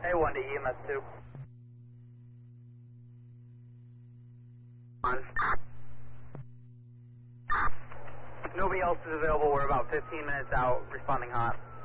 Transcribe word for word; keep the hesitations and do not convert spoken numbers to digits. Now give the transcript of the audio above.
A one to E M S two. On. Nobody else is available. We're about fifteen minutes out, responding hot.